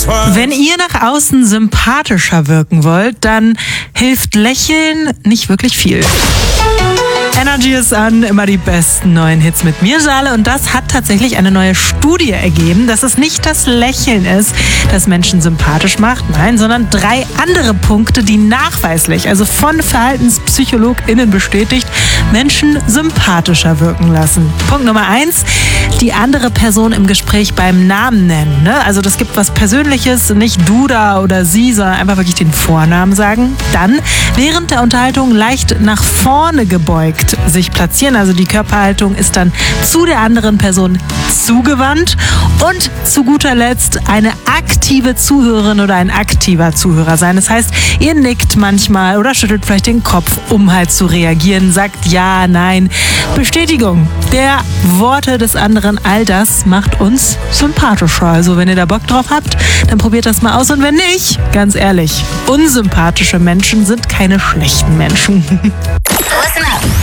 Wenn ihr nach außen sympathischer wirken wollt, dann hilft Lächeln nicht wirklich viel. Energy ist an, immer die besten neuen Hits mit mir, Jale. Und das hat tatsächlich eine neue Studie ergeben, dass es nicht das Lächeln ist, das Menschen sympathisch macht, nein, sondern 3 andere Punkte, die nachweislich, also von VerhaltenspsychologInnen bestätigt, Menschen sympathischer wirken lassen. Punkt Nummer 1, die andere Person im Gespräch beim Namen nennen. Ne? Also das gibt was Persönliches, nicht du da oder sie, sondern einfach wirklich den Vornamen sagen. Dann während der Unterhaltung leicht nach vorne gebeugt sich platzieren. Also die Körperhaltung ist dann zu der anderen Person zugewandt. Und zu guter Letzt eine aktive Zuhörerin oder ein aktiver Zuhörer sein. Das heißt, ihr nickt manchmal oder schüttelt vielleicht den Kopf, um halt zu reagieren, sagt ja, nein. Bestätigung der Worte des anderen, all das macht uns sympathischer. Also wenn ihr da Bock drauf habt, dann probiert das mal aus. Und wenn nicht, ganz ehrlich, unsympathische Menschen sind keine schlechten Menschen. Listen up.